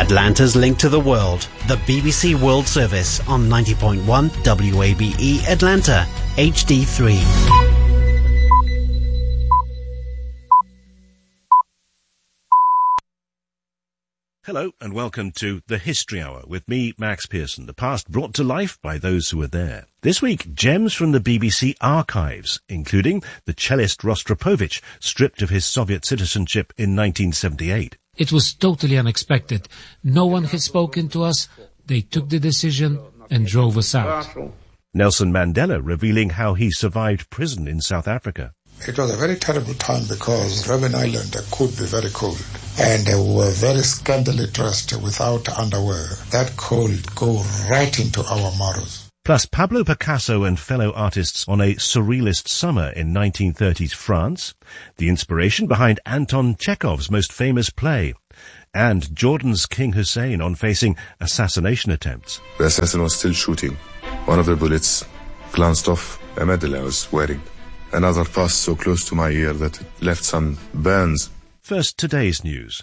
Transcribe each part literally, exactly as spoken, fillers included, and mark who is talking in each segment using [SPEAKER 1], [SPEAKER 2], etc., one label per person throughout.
[SPEAKER 1] Atlanta's link to the world, the B B C World Service on ninety point one W A B E Atlanta, H D three.
[SPEAKER 2] Hello and welcome to The History Hour with me, Max Pearson, the past brought to life by those who were there. This week, gems from the B B C archives, including the cellist Rostropovich, stripped of his Soviet citizenship in nineteen seventy-eight.
[SPEAKER 3] It was totally unexpected. No one had spoken to us. They took the decision and drove us out.
[SPEAKER 2] Nelson Mandela revealing how he survived prison in South Africa.
[SPEAKER 4] It was a very terrible time because Robben Island could be very cold. And they were very scantily dressed without underwear. That cold go right into our marrows.
[SPEAKER 2] Plus Pablo Picasso and fellow artists on a surrealist summer in nineteen thirties France, the inspiration behind Anton Chekhov's most famous play, and Jordan's King Hussein on facing assassination attempts.
[SPEAKER 5] The assassin was still shooting. One of the bullets glanced off a medal I was wearing. Another passed so close to my ear that it left some burns.
[SPEAKER 2] First, today's news.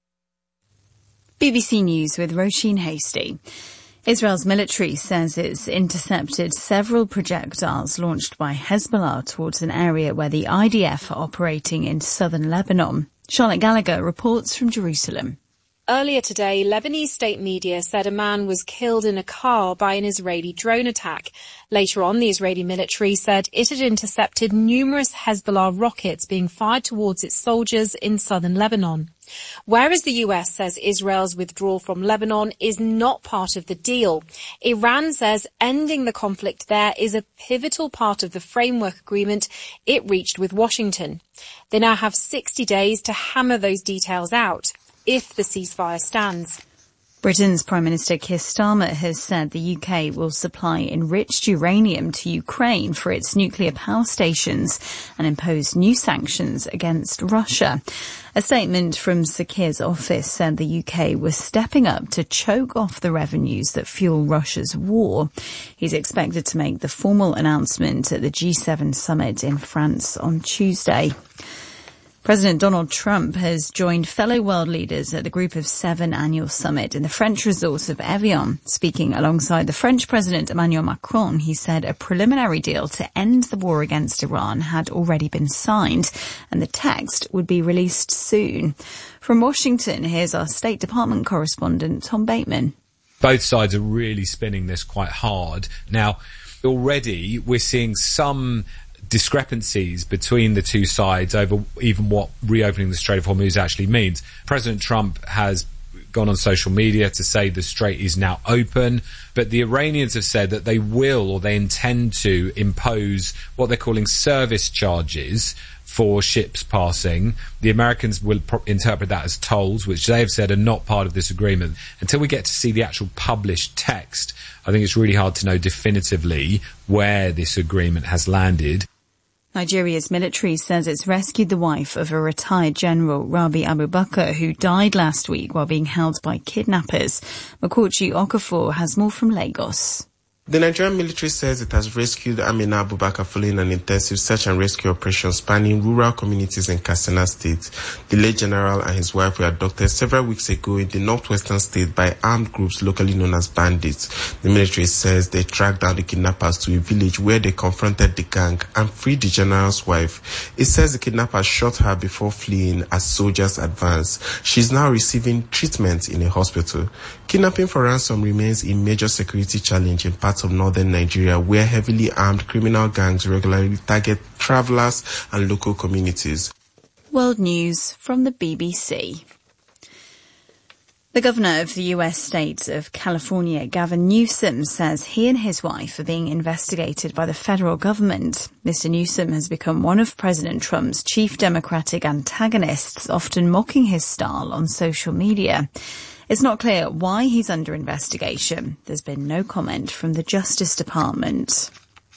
[SPEAKER 6] B B C News with Roisin Hasty. Israel's military says it's intercepted several projectiles launched by Hezbollah towards an area where the I D F are operating in southern Lebanon. Charlotte Gallagher reports from Jerusalem.
[SPEAKER 7] Earlier today, Lebanese state media said a man was killed in a car by an Israeli drone attack. Later on, the Israeli military said it had intercepted numerous Hezbollah rockets being fired towards its soldiers in southern Lebanon. Whereas the U S says Israel's withdrawal from Lebanon is not part of the deal, Iran says ending the conflict there is a pivotal part of the framework agreement it reached with Washington. They now have sixty days to hammer those details out, if the ceasefire stands.
[SPEAKER 6] Britain's Prime Minister Keir Starmer has said the U K will supply enriched uranium to Ukraine for its nuclear power stations and impose new sanctions against Russia. A statement from Sir Keir's office said the U K was stepping up to choke off the revenues that fuel Russia's war. He's expected to make the formal announcement at the G seven summit in France on Tuesday. President Donald Trump has joined fellow world leaders at the Group of Seven annual summit in the French resort of Evian. Speaking alongside the French President Emmanuel Macron, he said a preliminary deal to end the war against Iran had already been signed and the text would be released soon. From Washington, here's our State Department correspondent, Tom Bateman.
[SPEAKER 8] Both sides are really spinning this quite hard. Now, already we're seeing some discrepancies between the two sides over even what reopening the Strait of Hormuz actually means. President Trump has gone on social media to say the strait is now open, but the Iranians have said that they will or they intend to impose what they're calling service charges for ships passing. The Americans will pro- interpret that as tolls, which they have said are not part of this agreement. Until we get to see the actual published text, I think it's really hard to know definitively where this agreement has landed.
[SPEAKER 6] Nigeria's military says it's rescued the wife of a retired general, Rabi Abubakar, who died last week while being held by kidnappers. Makochi Okafor has more from Lagos.
[SPEAKER 9] The Nigerian military says it has rescued Amina Abubakar following an intensive search and rescue operation spanning rural communities in Katsina State. The late general and his wife were abducted several weeks ago in the northwestern state by armed groups locally known as bandits. The military says they tracked down the kidnappers to a village where they confronted the gang and freed the general's wife. It says the kidnappers shot her before fleeing as soldiers advanced. She is now receiving treatment in a hospital. Kidnapping for ransom remains a major security challenge in parts of northern Nigeria, where heavily armed criminal gangs regularly target travelers and local communities.
[SPEAKER 6] World News from the B B C. The governor of the U S state of California, Gavin Newsom, says he and his wife are being investigated by the federal government. Mister Newsom has become one of President Trump's chief Democratic antagonists, often mocking his style on social media. It's not clear why he's under investigation. There's been no comment from the Justice Department.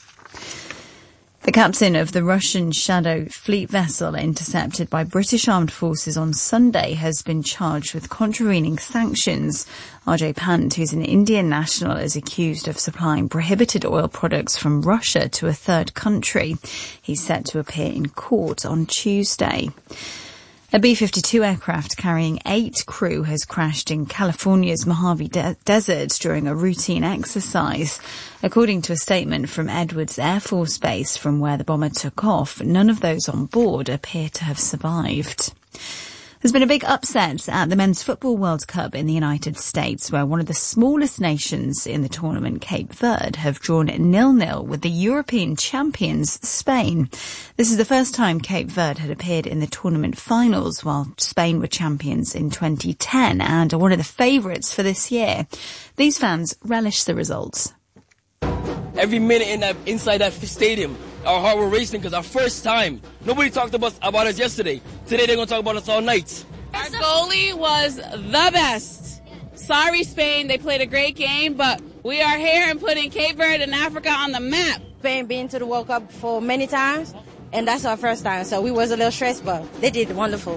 [SPEAKER 6] The captain of the Russian Shadow fleet vessel intercepted by British armed forces on Sunday has been charged with contravening sanctions. R J Pant, who's an Indian national, is accused of supplying prohibited oil products from Russia to a third country. He's set to appear in court on Tuesday. A B fifty-two aircraft carrying eight crew has crashed in California's Mojave de- Desert during a routine exercise. According to a statement from Edwards Air Force Base, from where the bomber took off, none of those on board appear to have survived. There's been a big upset at the Men's Football World Cup in the United States, where one of the smallest nations in the tournament, Cape Verde, have drawn nil-nil with the European champions, Spain. This is the first time Cape Verde had appeared in the tournament finals, while Spain were champions in twenty ten and are one of the favourites for this year. These fans relish the results.
[SPEAKER 10] Every minute in that, inside that stadium, our heart were racing because our first time. Nobody talked about us, about us yesterday. Today they're going to talk about us all night.
[SPEAKER 11] Our goalie was the best. Sorry, Spain. They played a great game, but we are here and putting Cape Verde and Africa on the map.
[SPEAKER 12] Spain been to the World Cup for many times, and that's our first time, so we was a little stressed, but they did wonderful.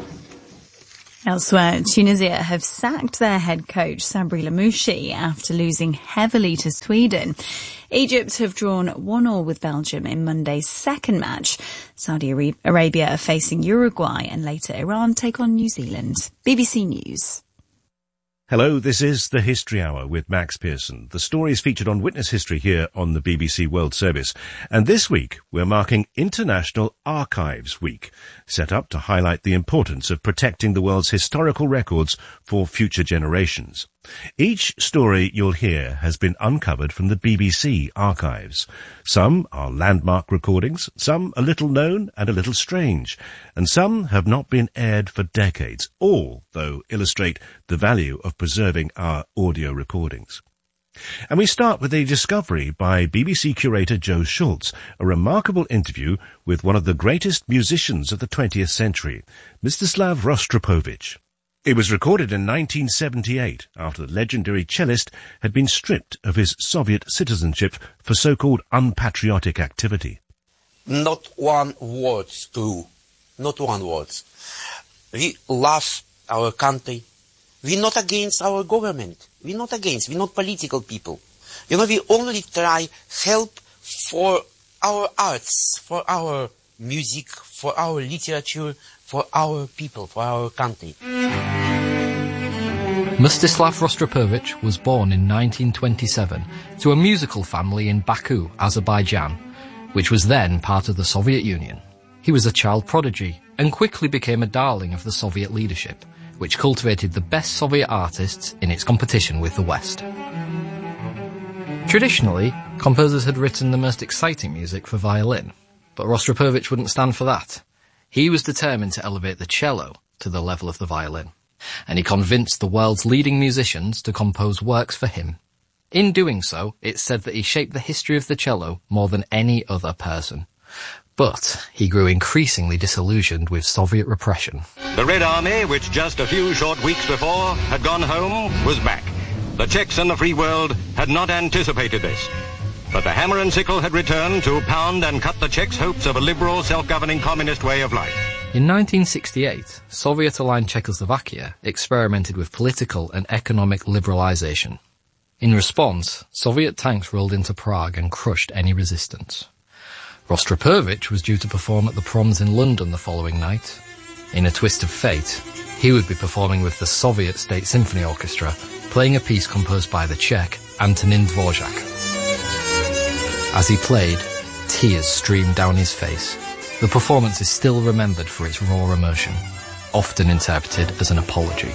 [SPEAKER 6] Elsewhere, Tunisia have sacked their head coach, Sabri Lamouchi, after losing heavily to Sweden. Egypt have drawn one all with Belgium in Monday's second match. Saudi Arabia are facing Uruguay, and later Iran take on New Zealand. B B C News.
[SPEAKER 2] Hello, this is the History Hour with Max Pearson. The story is featured on Witness History here on the B B C World Service. And this week, we're marking International Archives Week, set up to highlight the importance of protecting the world's historical records for future generations. Each story you'll hear has been uncovered from the B B C archives. Some are landmark recordings, some a little known and a little strange, and some have not been aired for decades. All, though, illustrate the value of preserving our audio recordings. And we start with a discovery by B B C curator Joe Schultz, a remarkable interview with one of the greatest musicians of the twentieth century, Mstislav Rostropovich. It was recorded in nineteen seventy-eight, after the legendary cellist had been stripped of his Soviet citizenship for so-called unpatriotic activity.
[SPEAKER 13] Not one word, true. Not one word. We love our country. We're not against our government. We're not against. We're not political people. You know, we only try help for our arts, for our music, for our literature, for our people, for our country.
[SPEAKER 14] Mstislav Rostropovich was born in nineteen twenty-seven to a musical family in Baku, Azerbaijan, which was then part of the Soviet Union. He was a child prodigy and quickly became a darling of the Soviet leadership, which cultivated the best Soviet artists in its competition with the West. Traditionally, composers had written the most exciting music for violin, but Rostropovich wouldn't stand for that. He was determined to elevate the cello to the level of the violin, and he convinced the world's leading musicians to compose works for him. In doing so, it's said that he shaped the history of the cello more than any other person. But he grew increasingly disillusioned with Soviet repression.
[SPEAKER 15] The Red Army, which just a few short weeks before had gone home, was back. The Czechs and the free world had not anticipated this. But the hammer and sickle had returned to pound and cut the Czechs' hopes of a liberal, self-governing communist way of life.
[SPEAKER 14] In nineteen sixty-eight, Soviet-aligned Czechoslovakia experimented with political and economic liberalization. In response, Soviet tanks rolled into Prague and crushed any resistance. Rostropovich was due to perform at the Proms in London the following night. In a twist of fate, he would be performing with the Soviet State Symphony Orchestra, playing a piece composed by the Czech Antonin Dvorak. As he played, tears streamed down his face. The performance is still remembered for its raw emotion, often interpreted as an apology.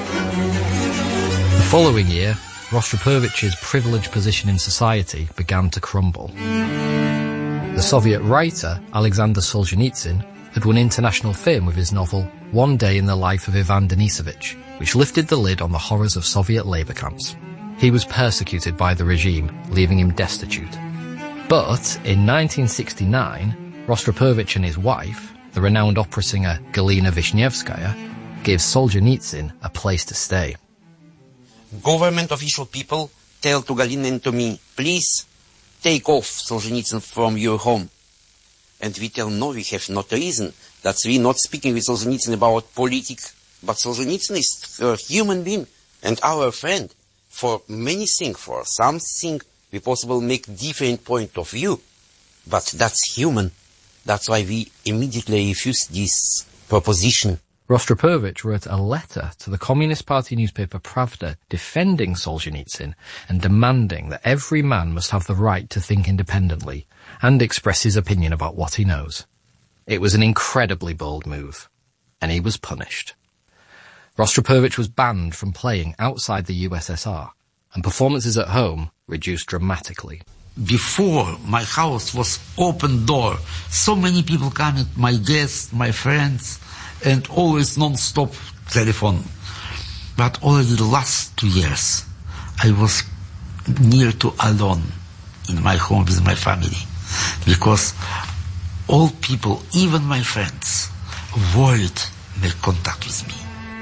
[SPEAKER 14] The following year, Rostropovich's privileged position in society began to crumble. The Soviet writer Alexander Solzhenitsyn had won international fame with his novel One Day in the Life of Ivan Denisovich, which lifted the lid on the horrors of Soviet labor camps. He was persecuted by the regime, leaving him destitute. But in nineteen sixty-nine, Rostropovich and his wife, the renowned opera singer Galina Vishnevskaya, gave Solzhenitsyn a place to stay.
[SPEAKER 13] Government official people tell to Galina and to me, please take off Solzhenitsyn from your home. And we tell, no, we have not reason. That's we not speaking with Solzhenitsyn about politics, but Solzhenitsyn is a human being and our friend. For many things, for something, we possible make different point of view, but that's human. That's why we immediately refuse this proposition.
[SPEAKER 14] Rostropovich wrote a letter to the Communist Party newspaper Pravda defending Solzhenitsyn and demanding that every man must have the right to think independently and express his opinion about what he knows. It was an incredibly bold move, and he was punished. Rostropovich was banned from playing outside the U S S R, and performances at home reduced dramatically.
[SPEAKER 16] Before, my house was open door. So many people coming, my guests, my friends, and always non-stop telephone. But already the last two years, I was near to alone in my home with my family. Because all people, even my friends, avoid make contact with me.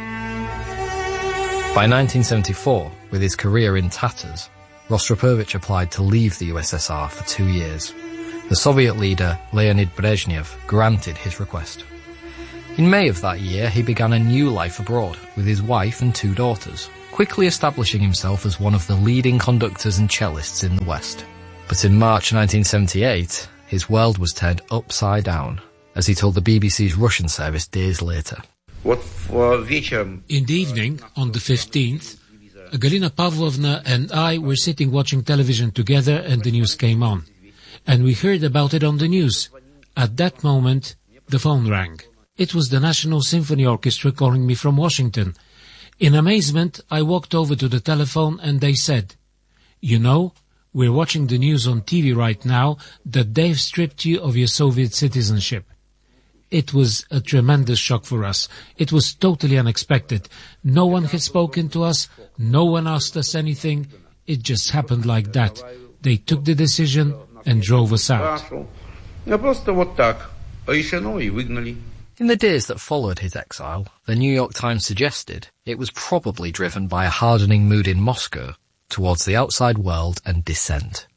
[SPEAKER 14] By nineteen seventy-four, with his career in tatters, Rostropovich applied to leave the U S S R for two years. The Soviet leader, Leonid Brezhnev, granted his request. In May of that year, he began a new life abroad with his wife and two daughters, quickly establishing himself as one of the leading conductors and cellists in the West. But in March nineteen seventy-eight, his world was turned upside down, as he told the B B C's Russian service days later.
[SPEAKER 3] In the evening, on the fifteenth, Galina Pavlovna and I were sitting watching television together and the news came on. And we heard about it on the news. At that moment, the phone rang. It was the National Symphony Orchestra calling me from Washington. In amazement, I walked over to the telephone and they said, "You know, we're watching the news on T V right now that they've stripped you of your Soviet citizenship." It was a tremendous shock for us. It was totally unexpected. No one had spoken to us. No one asked us anything. It just happened like that. They took the decision and drove us out.
[SPEAKER 14] In the days that followed his exile, the New York Times suggested it was probably driven by a hardening mood in Moscow towards the outside world and dissent.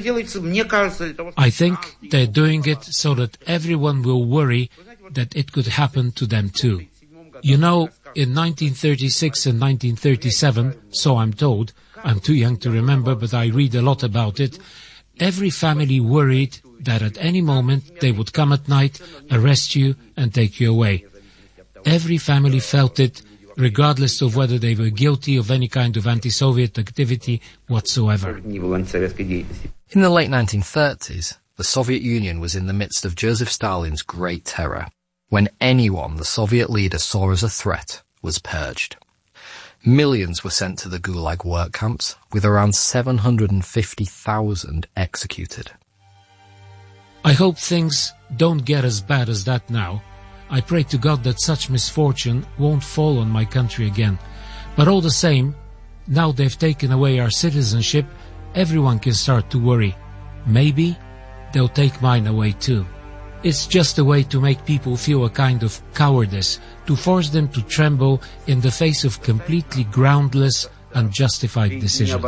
[SPEAKER 3] I think they're doing it so that everyone will worry that it could happen to them too. You know, in nineteen thirty-six and nineteen thirty-seven, so I'm told, I'm too young to remember, but I read a lot about it, every family worried that at any moment they would come at night, arrest you and take you away. Every family felt it, regardless of whether they were guilty of any kind of anti-Soviet activity whatsoever.
[SPEAKER 14] In the late nineteen thirties, the Soviet Union was in the midst of Joseph Stalin's Great Terror, when anyone the Soviet leader saw as a threat was purged. Millions were sent to the Gulag work camps, with around seven hundred fifty thousand executed.
[SPEAKER 3] I hope things don't get as bad as that now. I pray to God that such misfortune won't fall on my country again. But all the same, now they've taken away our citizenship, everyone can start to worry. Maybe they'll take mine away too. It's just a way to make people feel a kind of cowardice, to force them to tremble in the face of completely groundless, unjustified decisions.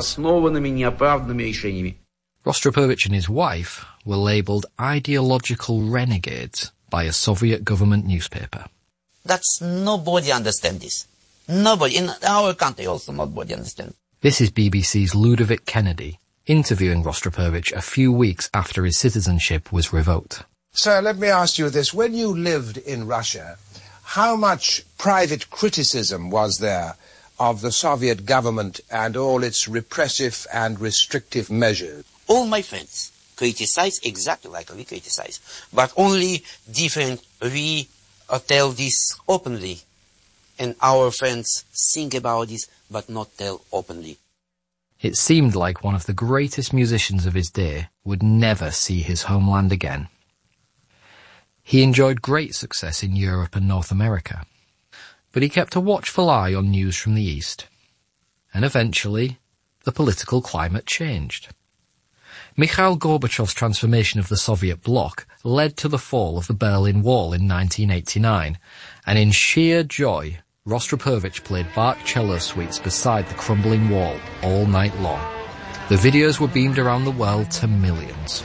[SPEAKER 14] Rostropovich and his wife were labelled ideological renegades by a Soviet government newspaper.
[SPEAKER 13] That's nobody understand this. Nobody. In our country also nobody understand.
[SPEAKER 14] This is B B C's Ludovic Kennedy, interviewing Rostropovich a few weeks after his citizenship was revoked.
[SPEAKER 17] Sir, let me ask you this. When you lived in Russia, how much private criticism was there of the Soviet government and all its repressive and restrictive measures?
[SPEAKER 13] All my friends criticize exactly like we criticize, but only different. We uh, tell this openly, and our friends think about this, but not tell openly.
[SPEAKER 14] It seemed like one of the greatest musicians of his day would never see his homeland again. He enjoyed great success in Europe and North America, but he kept a watchful eye on news from the East. And eventually, the political climate changed. Mikhail Gorbachev's transformation of the Soviet bloc led to the fall of the Berlin Wall in nineteen eighty-nine, and in sheer joy, Rostropovich played Bach cello suites beside the crumbling wall all night long. The videos were beamed around the world to millions.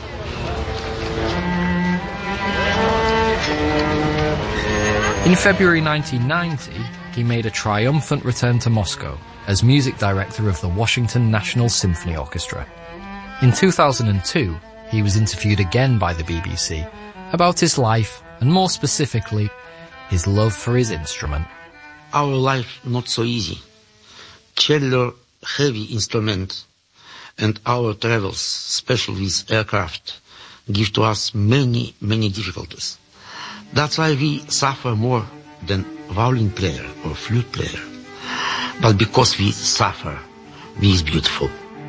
[SPEAKER 14] In February nineteen ninety, he made a triumphant return to Moscow as music director of the Washington National Symphony Orchestra. In two thousand two, he was interviewed again by the B B C about his life and, more specifically, his love for his instrument.
[SPEAKER 16] Our life not so easy. Cellular heavy instrument and our travels, especially with aircraft, give to us many, many difficulties. That's why we suffer more than violin player or flute player. But because we suffer, we is beautiful.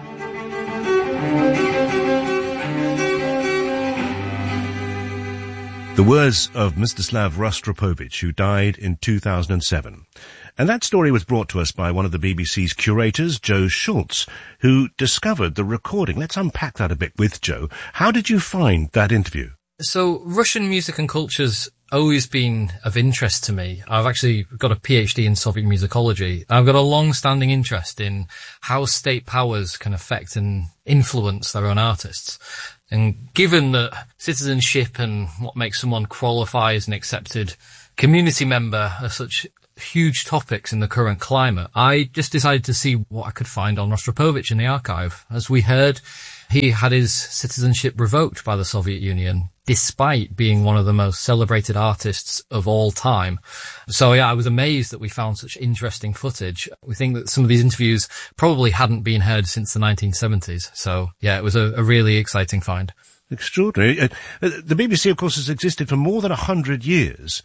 [SPEAKER 2] The words of Mstislav Rostropovich, who died in two thousand seven. And that story was brought to us by one of the B B C's curators, Joe Schultz, who discovered the recording. Let's unpack that a bit with Joe. How did you find that interview?
[SPEAKER 14] So Russian music and culture's always been of interest to me. I've actually got a PhD in Soviet musicology. I've got a long-standing interest in how state powers can affect and influence their own artists. And given that citizenship and what makes someone qualify as an accepted community member are such huge topics in the current climate, I just decided to see what I could find on Rostropovich in the archive. As we heard, he had his citizenship revoked by the Soviet Union, despite being one of the most celebrated artists of all time. So yeah, I was amazed that we found such interesting footage. We think that some of these interviews probably hadn't been heard since the nineteen seventies. So yeah, it was a, a really exciting find.
[SPEAKER 2] Extraordinary. Uh, the B B C, of course, has existed for more than a hundred years.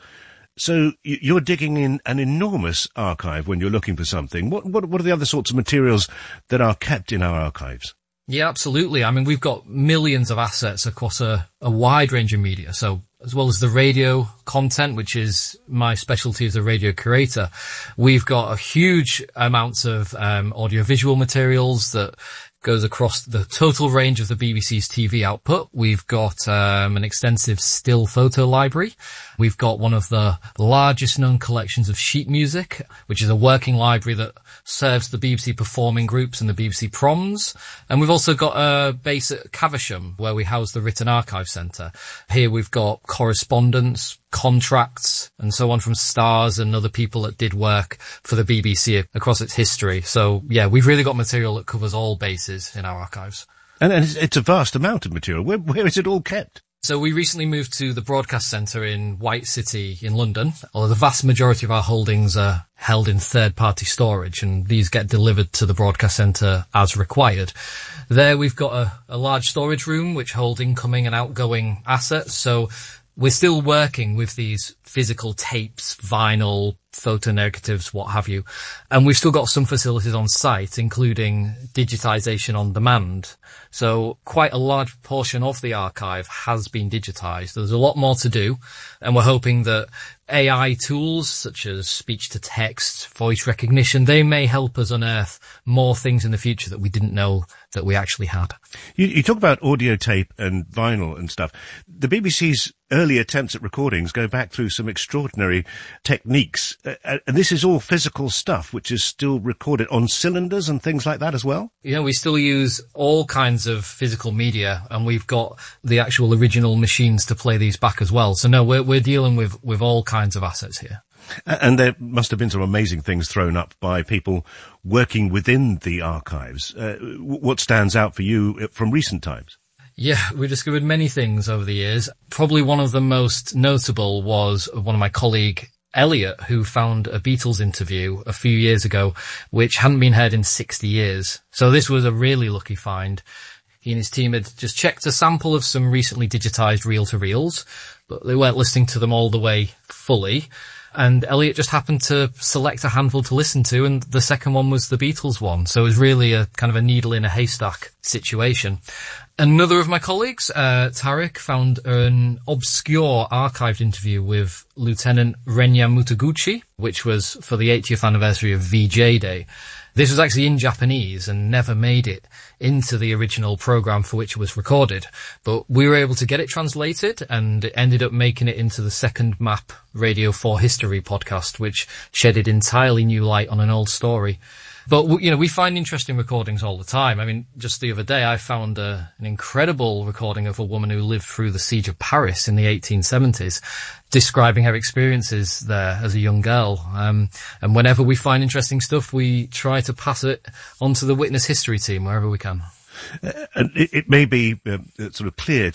[SPEAKER 2] So you're digging in an enormous archive when you're looking for something. What, what, what are the other sorts of materials that are kept in our archives?
[SPEAKER 14] Yeah, absolutely. I mean, we've got millions of assets across a, a wide range of media. So as well as the radio content, which is my specialty as a radio curator, we've got a huge amounts of um, audiovisual materials that goes across the total range of the B B C's T V output. We've got um, an extensive still photo library. We've got one of the largest known collections of sheet music, which is a working library that serves the B B C performing groups and the B B C proms. And we've also got a base at Caversham, where we house the Written Archive Centre. Here we've got correspondence, contracts, and so on from stars and other people that did work for the B B C across its history. So yeah, we've really got material that covers all bases in our archives.
[SPEAKER 2] And, and it's, it's a vast amount of material. Where, where is it all kept?
[SPEAKER 14] So we recently moved to the Broadcast Centre in White City in London, although the vast majority of our holdings are held in third-party storage, and these get delivered to the Broadcast Centre as required. There we've got a, a large storage room which holds incoming and outgoing assets, so we're still working with these physical tapes, vinyl, photo negatives, what have you. And we've still got some facilities on site, including digitisation on demand. So quite a large portion of the archive has been digitised. There's a lot more to do. And we're hoping that A I tools such as speech-to-text, voice recognition, they may help us unearth more things in the future that we didn't know that we actually had.
[SPEAKER 2] You, you talk about audio tape and vinyl and stuff. The B B C's early attempts at recordings go back through some extraordinary techniques. Uh, and this is all physical stuff, which is still recorded on cylinders and things like that as well?
[SPEAKER 14] Yeah, we still use all kinds of physical media, and we've got the actual original machines to play these back as well. So no, we're, we're dealing with, with all kinds of assets here.
[SPEAKER 2] And there must have been some amazing things thrown up by people working within the archives. Uh, what stands out for you from recent times?
[SPEAKER 14] Yeah, we discovered many things over the years. Probably one of the most notable was one of my colleague, Elliot, who found a Beatles interview a few years ago, which hadn't been heard in sixty years. So this was a really lucky find. He and his team had just checked a sample of some recently digitised reel-to-reels, but they weren't listening to them all the way fully. And Elliot just happened to select a handful to listen to, and the second one was the Beatles one. So it was really a kind of a needle in a haystack situation. Another of my colleagues, uh, Tarek, found an obscure archived interview with Lieutenant Renya Mutaguchi, which was for the eightieth anniversary of V J Day. This was actually in Japanese and never made it into the original program for which it was recorded. But we were able to get it translated, and it ended up making it into the Second Map Radio four History podcast, which shedded entirely new light on an old story. But, you know, we find interesting recordings all the time. I mean, just the other day I found a, an incredible recording of a woman who lived through the siege of Paris in the eighteen seventies, describing her experiences there as a young girl. Um, and whenever we find interesting stuff, we try to pass it on to the Witness History team wherever we can.
[SPEAKER 2] Uh, and it, it may be uh, sort of clear to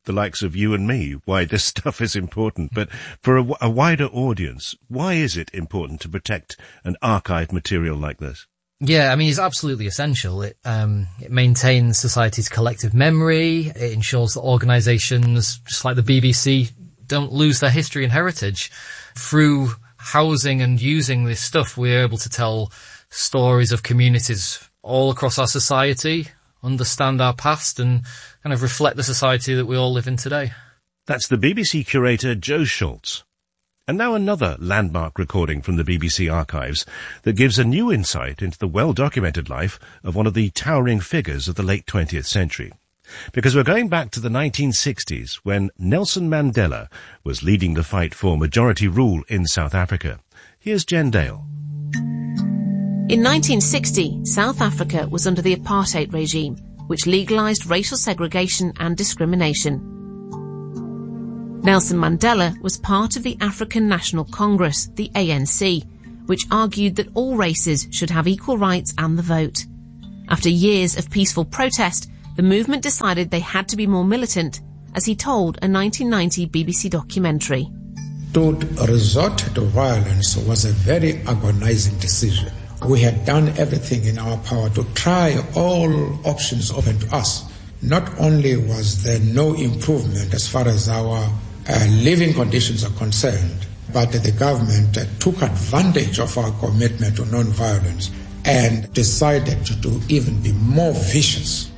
[SPEAKER 2] the likes of you and me why this stuff is important, but for a, a wider audience, why is it important to protect an archived material like this?
[SPEAKER 14] Yeah, I mean, it's absolutely essential. It, um, it maintains society's collective memory. It ensures that organisations, just like the B B C, don't lose their history and heritage. Through housing and using this stuff, we're able to tell stories of communities all across our society, understand our past, and kind of reflect the society that we all live in today.
[SPEAKER 2] That's the B B C curator Joe Schultz. And now another landmark recording from the B B C archives that gives a new insight into the well-documented life of one of the towering figures of the late twentieth century. Because we're going back to the nineteen sixties, when Nelson Mandela was leading the fight for majority rule in South Africa. Here's Jen Dale.
[SPEAKER 18] In nineteen sixty, South Africa was under the apartheid regime, which legalised racial segregation and discrimination. Nelson Mandela was part of the African National Congress, the A N C, which argued that all races should have equal rights and the vote. After years of peaceful protest, the movement decided they had to be more militant, as he told a nineteen ninety B B C documentary.
[SPEAKER 4] To resort to violence was a very agonizing decision. We had done everything in our power to try all options open to us. Not only was there no improvement as far as our uh, living conditions are concerned, but the government uh, took advantage of our commitment to non-violence and decided to, to even be more vicious.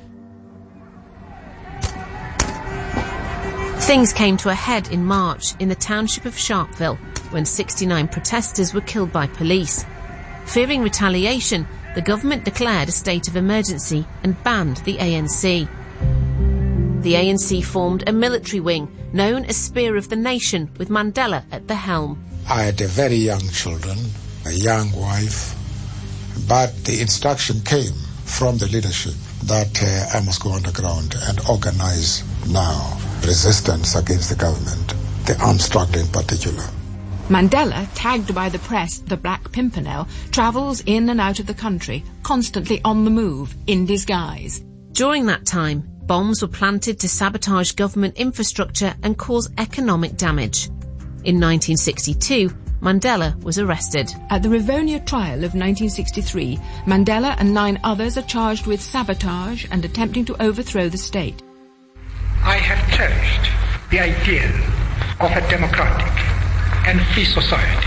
[SPEAKER 18] Things came to a head in March in the township of Sharpeville when sixty-nine protesters were killed by police. Fearing retaliation, the government declared a state of emergency and banned the A N C. The A N C formed a military wing known as Spear of the Nation, with Mandela at the helm.
[SPEAKER 4] I had a very young children, a young wife, but the instruction came from the leadership that uh, I must go underground and organize now resistance against the government, the armed struggle in particular.
[SPEAKER 19] Mandela, tagged by the press the Black Pimpernel, travels in and out of the country, constantly on the move, in disguise.
[SPEAKER 18] During that time, bombs were planted to sabotage government infrastructure and cause economic damage. In nineteen sixty-two, Mandela was arrested.
[SPEAKER 19] At the Rivonia trial of nineteen sixty-three, Mandela and nine others are charged with sabotage and attempting to overthrow the state.
[SPEAKER 20] I have cherished the ideal of a democratic and free society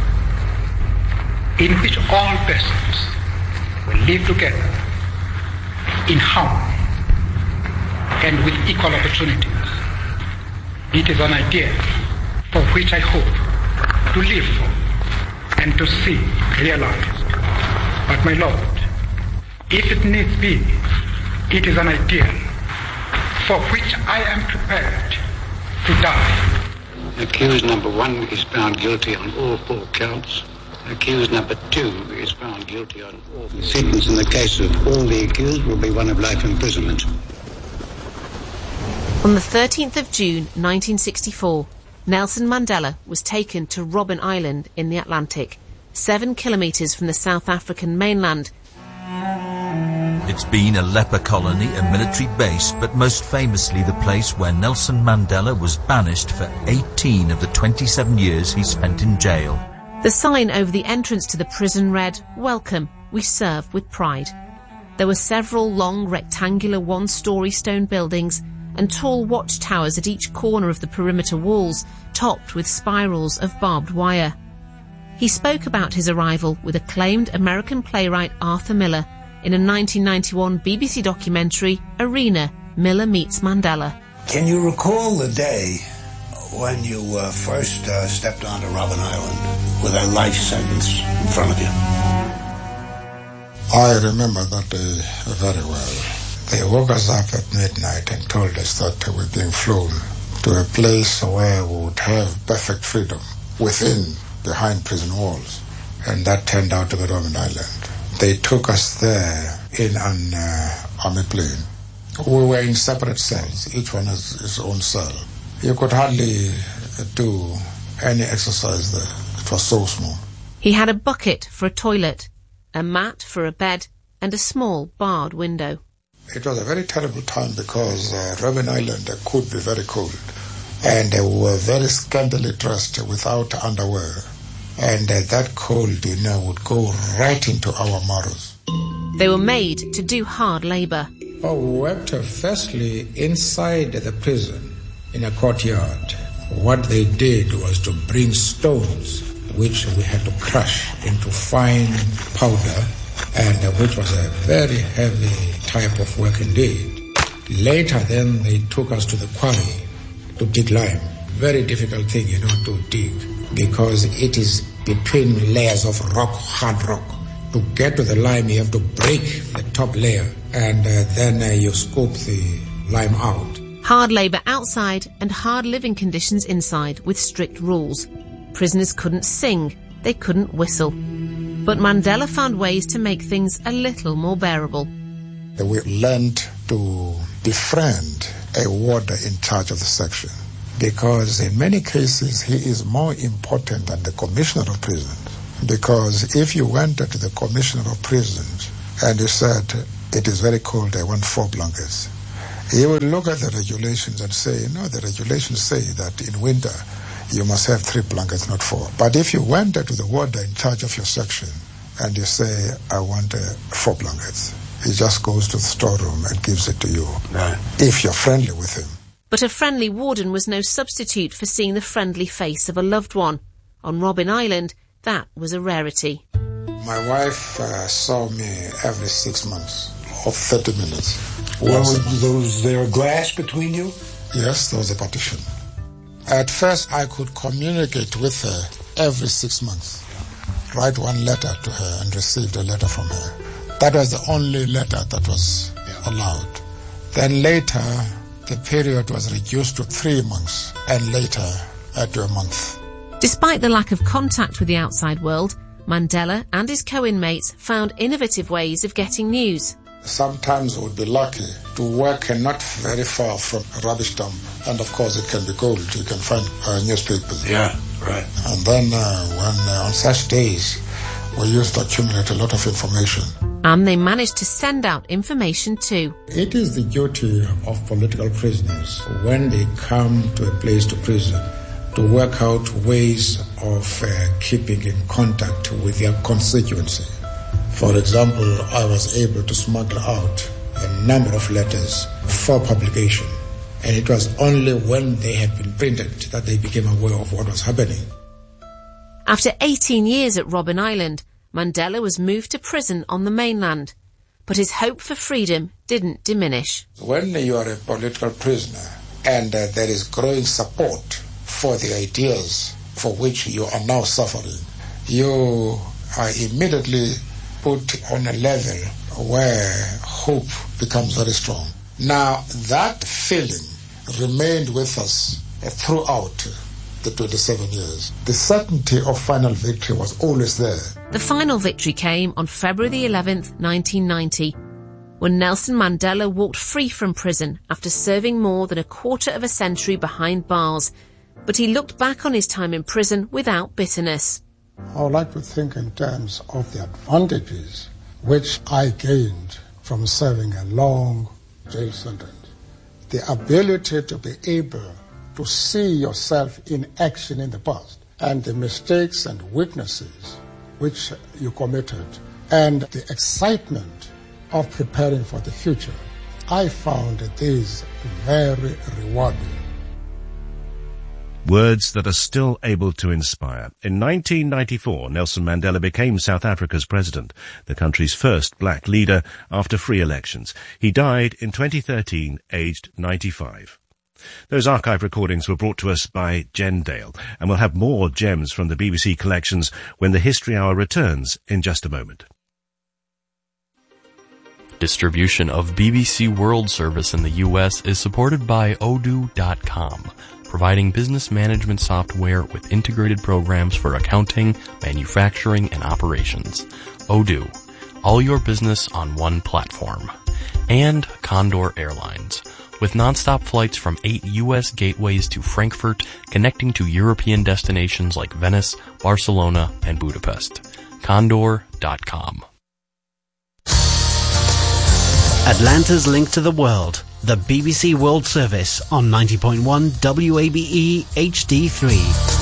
[SPEAKER 20] in which all persons will live together in harmony and with equal opportunities. It is an idea for which I hope to live for and to see realized. But my Lord, if it needs be, it is an ideal for which I am prepared to die.
[SPEAKER 21] Accused number one is found guilty on all four counts. Accused number two is found guilty on all. The sentence in the case of all the accused will be one of life imprisonment.
[SPEAKER 18] On the thirteenth of June nineteen sixty-four, Nelson Mandela was taken to Robben Island in the Atlantic, seven kilometres from the South African mainland.
[SPEAKER 22] It's been a leper colony, a military base, but most famously the place where Nelson Mandela was banished for eighteen of the twenty-seven years he spent in jail.
[SPEAKER 18] The sign over the entrance to the prison read, "Welcome, we serve with pride." There were several long rectangular one-storey stone buildings and tall watchtowers at each corner of the perimeter walls, topped with spirals of barbed wire. He spoke about his arrival with acclaimed American playwright Arthur Miller in a nineteen ninety-one B B C documentary, Arena, Miller Meets Mandela.
[SPEAKER 23] Can you recall the day when you uh, first uh, stepped onto Robben Island with a life sentence in front of you?
[SPEAKER 4] I remember that day very well. They woke us up at midnight and told us that we were being flown to a place where we would have perfect freedom within, behind prison walls. And that turned out to be Robben Island. They took us there in an uh, army plane. We were in separate cells. Each one has his own cell. You could hardly do any exercise there. It was so small.
[SPEAKER 18] He had a bucket for a toilet, a mat for a bed, and a small barred window.
[SPEAKER 4] It was a very terrible time because uh, Robben Island uh, could be very cold. And uh, we were very scantily dressed without underwear. And uh, that cold, you know, would go right into our marrows.
[SPEAKER 18] They were made to do hard labour.
[SPEAKER 23] Oh, we worked uh, firstly inside the prison in a courtyard. What they did was to bring stones, which we had to crush into fine powder, and uh, which was a very heavy type of work indeed. Later then they took us to the quarry to dig lime. Very difficult thing, you know, to dig, because it is between layers of rock, hard rock. To get to the lime, you have to break the top layer, and uh, then uh, you scoop the lime out.
[SPEAKER 18] Hard labour outside and hard living conditions inside with strict rules. Prisoners couldn't sing, they couldn't whistle. But Mandela found ways to make things a little more bearable.
[SPEAKER 4] We learned to befriend a warder in charge of the section, because in many cases he is more important than the commissioner of prisons. Because if you went to the commissioner of prisons and you said, it is very cold, I want four blankets, he would look at the regulations and say, no, the regulations say that in winter you must have three blankets, not four. But if you went to the warder in charge of your section and you say, I want uh, four blankets, he just goes to the storeroom and gives it to you, right, if you're friendly with him.
[SPEAKER 18] But a friendly warden was no substitute for seeing the friendly face of a loved one. On Robben Island, that was a rarity.
[SPEAKER 4] My wife uh, saw me every six months, or thirty minutes.
[SPEAKER 23] Well, was there a glass between you?
[SPEAKER 4] Yes, there was a partition. At first, I could communicate with her every six months, write one letter to her and receive a letter from her. That was the only letter that was allowed. Then later, the period was reduced to three months, and later uh, to a month.
[SPEAKER 18] Despite the lack of contact with the outside world, Mandela and his co-inmates found innovative ways of getting news.
[SPEAKER 4] Sometimes we would be lucky to work not very far from a rubbish dump. And of course it can be cold. You can find uh, newspapers.
[SPEAKER 23] Yeah, right.
[SPEAKER 4] And then uh, when uh, on such days, we used to accumulate a lot of information.
[SPEAKER 18] And they managed to send out information too.
[SPEAKER 23] It is the duty of political prisoners, when they come to a place to prison, to work out ways of uh, keeping in contact with their constituency. For example, I was able to smuggle out a number of letters for publication, and it was only when they had been printed that they became aware of what was happening.
[SPEAKER 18] After eighteen years at Robben Island, Mandela was moved to prison on the mainland, but his hope for freedom didn't diminish.
[SPEAKER 4] When you are a political prisoner and uh, there is growing support for the ideas for which you are now suffering, you are immediately put on a level where hope becomes very strong. Now, that feeling remained with us throughout the twenty-seven years. The certainty of final victory was always there.
[SPEAKER 18] The final victory came on February the eleventh, nineteen ninety, when Nelson Mandela walked free from prison after serving more than a quarter of a century behind bars. But he looked back on his time in prison without bitterness.
[SPEAKER 4] I would like to think in terms of the advantages which I gained from serving a long jail sentence. The ability to be able to see yourself in action in the past, and the mistakes and weaknesses which you committed, and the excitement of preparing for the future. I found these very rewarding.
[SPEAKER 2] Words that are still able to inspire. In nineteen ninety-four, Nelson Mandela became South Africa's president, the country's first black leader after free elections. He died in twenty thirteen, aged ninety-five. Those archive recordings were brought to us by Jen Dale, and we'll have more gems from the B B C collections when the History Hour returns in just a moment.
[SPEAKER 1] Distribution of B B C World Service in the U S is supported by Odoo dot com, providing business management software with integrated programs for accounting, manufacturing, and operations. Odoo, all your business on one platform. And Condor Airlines, with nonstop flights from eight U S gateways to Frankfurt, connecting to European destinations like Venice, Barcelona, and Budapest. Condor dot com.
[SPEAKER 5] Atlanta's link to the world. The B B C World Service on ninety point one W A B E H D three.